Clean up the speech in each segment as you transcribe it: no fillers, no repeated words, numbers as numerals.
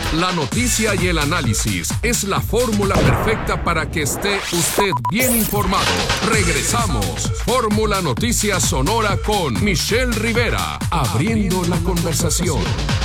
La noticia y el análisis es la fórmula perfecta para que esté usted bien informado. Regresamos. Fórmula Noticias Sonora con Michelle Rivera, abriendo la conversación.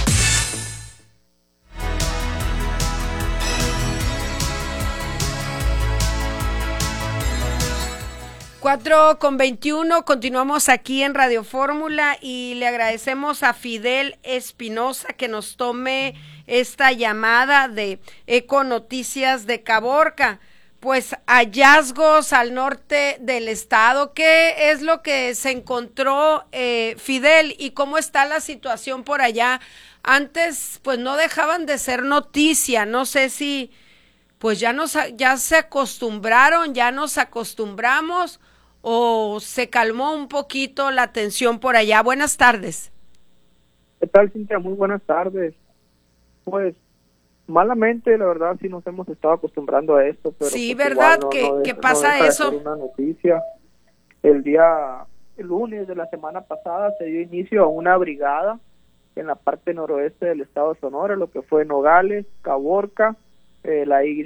4:21, continuamos aquí en Radio Fórmula y le agradecemos a Fidel Espinosa que nos tome esta llamada de Eco Noticias de Caborca. Pues hallazgos al norte del estado, ¿qué es lo que se encontró, Fidel, y cómo está la situación por allá? Antes pues no dejaban de ser noticia, no sé si pues ya se acostumbraron, ya nos acostumbramos o se calmó un poquito la tensión por allá. Buenas tardes. ¿Qué tal, Cintia? Muy buenas tardes. Pues malamente, la verdad, sí nos hemos estado acostumbrando a esto, pero sí, pues ¿verdad? ¿Qué pasa no eso? Una noticia. El lunes de la semana pasada se dio inicio a una brigada en la parte noroeste del estado de Sonora, lo que fue Nogales, Caborca, la Y,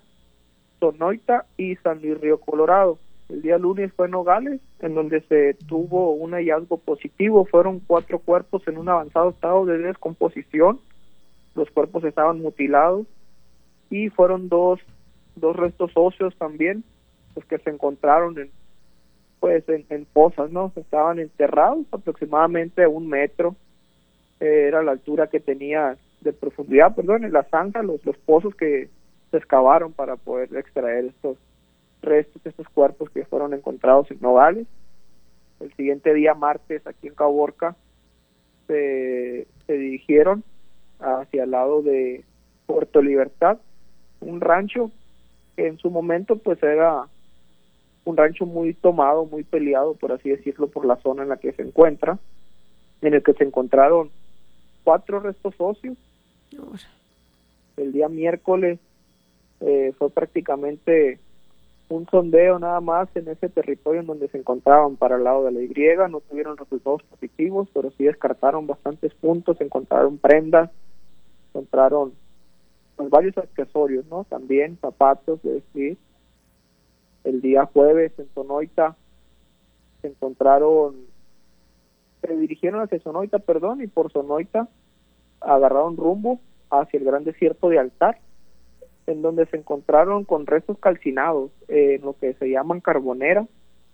Sonoita y San Luis Río Colorado. El día lunes fue Nogales, en donde se tuvo un hallazgo positivo. Fueron 4 cuerpos en un avanzado estado de descomposición. Los cuerpos estaban mutilados y fueron dos restos óseos también, los que se encontraron en fosas, ¿no? Estaban enterrados aproximadamente a 1 metro. Era la altura que tenía de profundidad, en la zanja, los pozos que se excavaron para poder extraer estos restos, estos cuerpos que fueron encontrados en Nogales. El siguiente día, martes, aquí en Caborca, se dirigieron hacia el lado de Puerto Libertad, un rancho que en su momento pues era un rancho muy tomado, muy peleado, por así decirlo, por la zona en la que se encuentra, en el que se encontraron 4 restos óseos. El día miércoles fue prácticamente un sondeo nada más en ese territorio en donde se encontraban para el lado de la Y. No tuvieron resultados positivos, pero sí descartaron bastantes puntos, encontraron prendas, encontraron pues, varios accesorios, ¿no? También zapatos de vestir. El día jueves en Sonoita se dirigieron hacia Sonoita, y por Sonoita agarraron rumbo hacia el gran desierto de Altar, en donde se encontraron con restos calcinados en lo que se llaman carboneras.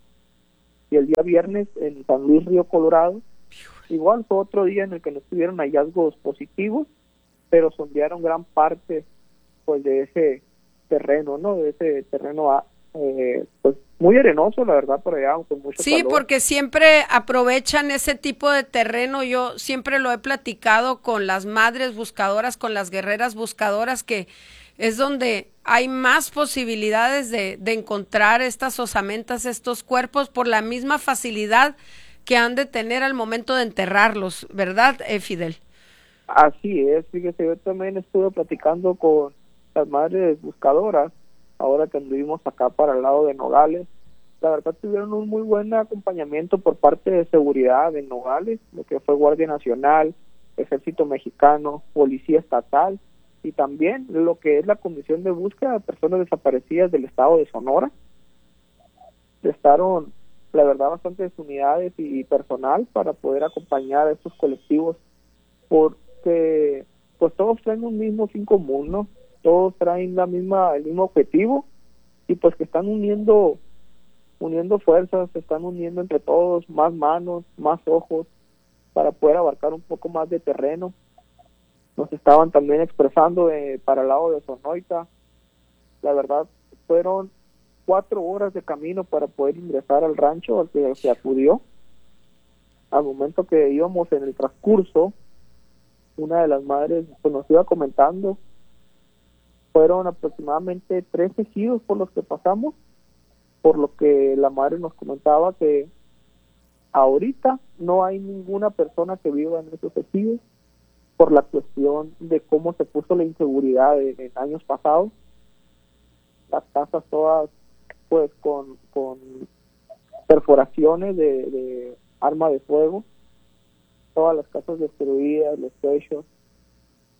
Y el día viernes en San Luis Río Colorado, igual fue otro día en el que no tuvieron hallazgos positivos, pero sondearon gran parte pues de ese terreno, ¿no? De ese terreno pues muy arenoso, la verdad, por allá, con mucho sí, calor. Porque siempre aprovechan ese tipo de terreno. Yo siempre lo he platicado con las madres buscadoras, con las guerreras buscadoras, que es donde hay más posibilidades de encontrar estas osamentas, estos cuerpos, por la misma facilidad que han de tener al momento de enterrarlos, ¿verdad, Fidel? Así es, fíjese, yo también estuve platicando con las madres buscadoras, ahora que anduvimos acá para el lado de Nogales. La verdad tuvieron un muy buen acompañamiento por parte de seguridad en Nogales, lo que fue Guardia Nacional, Ejército Mexicano, Policía Estatal, y también lo que es la Comisión de Búsqueda de Personas Desaparecidas del estado de Sonora. Prestaron, la verdad, bastantes unidades y personal para poder acompañar a estos colectivos, porque pues todos traen un mismo fin común, ¿no? Todos traen el mismo objetivo, y pues que están uniendo fuerzas, se están uniendo entre todos, más manos, más ojos, para poder abarcar un poco más de terreno. Nos estaban también expresando para el lado de Sonoita. La verdad, fueron 4 horas de camino para poder ingresar al rancho al que se acudió. Al momento que íbamos en el transcurso, una de las madres pues, nos iba comentando, fueron aproximadamente 3 ejidos por los que pasamos, por lo que la madre nos comentaba que ahorita no hay ninguna persona que viva en esos ejidos, por la cuestión de cómo se puso la inseguridad en años pasados. Las casas todas pues con perforaciones de arma de fuego, todas las casas destruidas, los techos.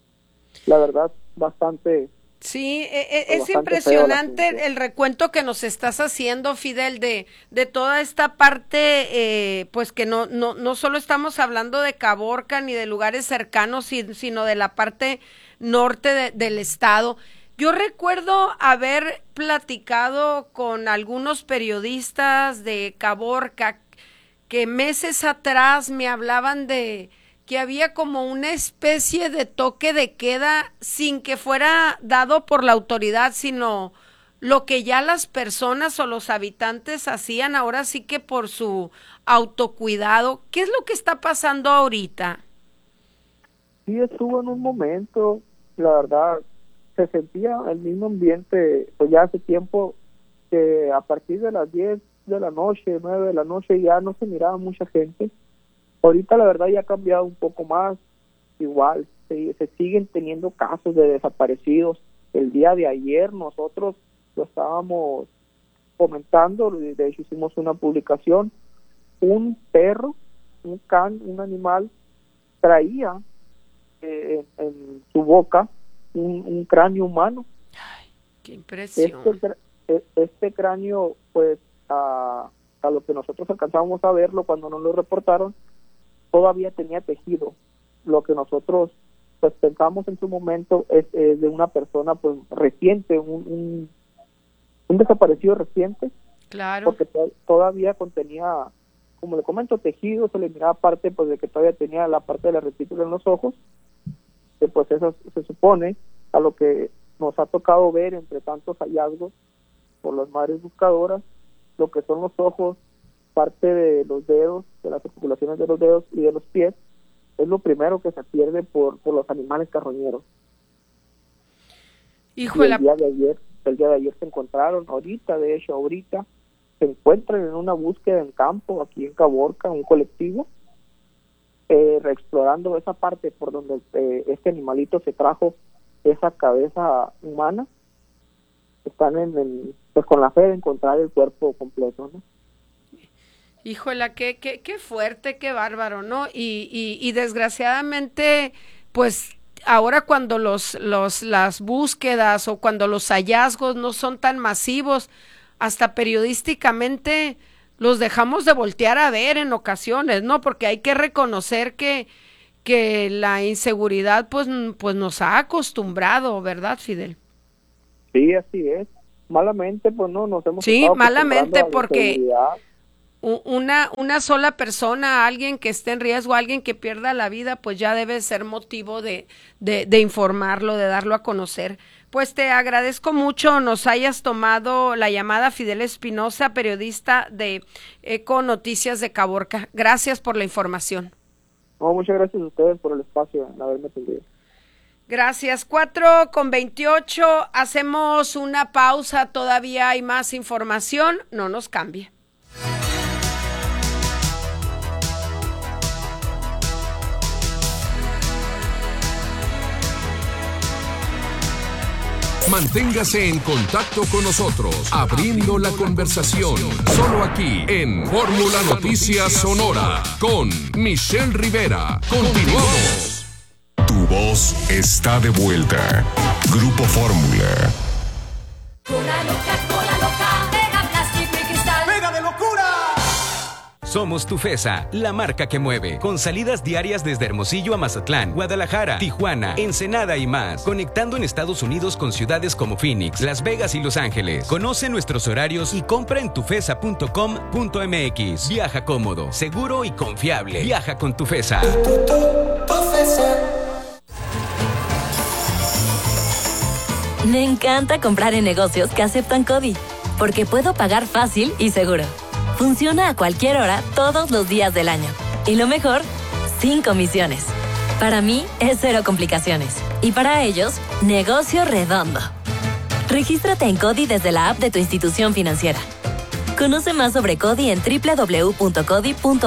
la verdad, bastante. Sí, es Bastante impresionante el recuento que nos estás haciendo, Fidel, de toda esta parte, pues que no solo estamos hablando de Caborca ni de lugares cercanos, sino de la parte norte del estado. Yo recuerdo haber platicado con algunos periodistas de Caborca que meses atrás me hablaban de que había como una especie de toque de queda sin que fuera dado por la autoridad, sino lo que ya las personas o los habitantes hacían ahora sí que por su autocuidado. ¿Qué es lo que está pasando ahorita? Sí, estuvo en un momento, la verdad, se sentía el mismo ambiente, pues ya hace tiempo que a partir de las 10 de la noche, 9 de la noche, ya no se miraba mucha gente. Ahorita la verdad ya ha cambiado un poco más, igual se siguen teniendo casos de desaparecidos. El día de ayer nosotros lo estábamos comentando, de hecho hicimos una publicación, un perro, un animal traía en su boca un cráneo humano. Ay, qué impresión. Este cráneo, pues a lo que nosotros alcanzábamos a verlo cuando nos lo reportaron, todavía tenía tejido. Lo que nosotros pues pensamos en su momento es de una persona pues reciente, un desaparecido reciente. Claro. Porque todavía contenía, como le comento, tejido, se le miraba parte pues de que todavía tenía la parte de la retícula en los ojos, que pues eso se supone a lo que nos ha tocado ver entre tantos hallazgos por las madres buscadoras, lo que son los ojos, parte de los dedos, de las articulaciones de los dedos y de los pies, es lo primero que se pierde por los animales carroñeros. Híjole. El día de ayer se encontraron, ahorita se encuentran en una búsqueda en campo, aquí en Caborca, un colectivo, reexplorando esa parte por donde este animalito se trajo esa cabeza humana. Están pues con la fe de encontrar el cuerpo completo, ¿no? Híjola, qué fuerte, qué bárbaro, ¿no? Y desgraciadamente, pues ahora cuando las búsquedas o cuando los hallazgos no son tan masivos, hasta periodísticamente los dejamos de voltear a ver en ocasiones, ¿no? Porque hay que reconocer que la inseguridad pues nos ha acostumbrado, ¿verdad, Fidel? Sí, así es. Malamente, pues no, nos hemos... Sí, malamente, porque una sola persona, alguien que esté en riesgo, alguien que pierda la vida, pues ya debe ser motivo de informarlo, de darlo a conocer. Pues te agradezco mucho nos hayas tomado la llamada, Fidel Espinosa, periodista de Eco Noticias de Caborca. Gracias por la información. No, muchas gracias a ustedes por el espacio, en haberme atendido. Gracias. 4:28, hacemos una pausa, todavía hay más información, no nos cambie. Manténgase en contacto con nosotros, abriendo la conversación, solo aquí en Fórmula Noticias Sonora, con Michelle Rivera. Continuamos. Tu voz está de vuelta. Grupo Fórmula. Cola loca, pega plástico y cristal. ¡Pega de locura! Somos Tufesa, la marca que mueve, con salidas diarias desde Hermosillo a Mazatlán, Guadalajara, Tijuana, Ensenada y más, conectando en Estados Unidos con ciudades como Phoenix, Las Vegas y Los Ángeles. Conoce nuestros horarios y compra en tufesa.com.mx. Viaja cómodo, seguro y confiable. Viaja con Tufesa. Me encanta comprar en negocios que aceptan CODI, porque puedo pagar fácil y seguro. Funciona a cualquier hora, todos los días del año. Y lo mejor, sin comisiones. Para mí, es cero complicaciones. Y para ellos, negocio redondo. Regístrate en CODI desde la app de tu institución financiera. Conoce más sobre CODI en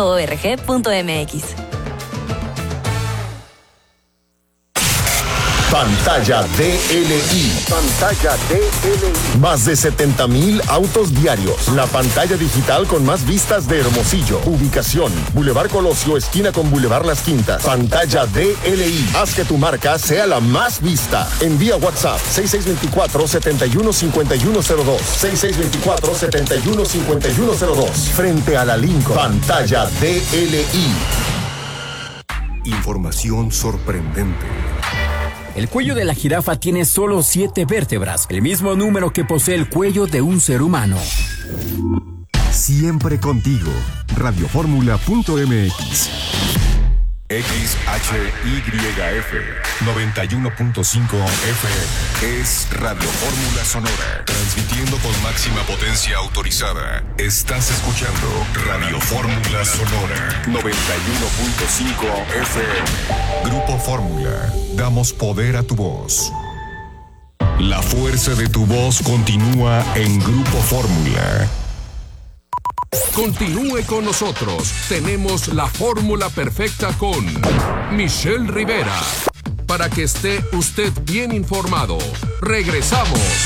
www.codi.org.mx. Pantalla DLI. Pantalla DLI. Más de 70,000 autos diarios. La pantalla digital con más vistas de Hermosillo. Ubicación: Boulevard Colosio, esquina con Boulevard Las Quintas. Pantalla DLI. Haz que tu marca sea la más vista. Envía WhatsApp 6624-715102. 6624-715102. Frente a la Lincoln. Pantalla DLI. Información sorprendente. El cuello de la jirafa tiene solo 7 vértebras, el mismo número que posee el cuello de un ser humano. Siempre contigo. Radioformula.mx. XHYF 91.5 FM es Radio Fórmula Sonora, transmitiendo con máxima potencia autorizada. Estás escuchando Radio Fórmula Sonora 91.5 FM. Grupo Fórmula, damos poder a tu voz. La fuerza de tu voz continúa en Grupo Fórmula. Continúe con nosotros. Tenemos la fórmula perfecta con Michelle Rivera. Para que esté usted bien informado. Regresamos.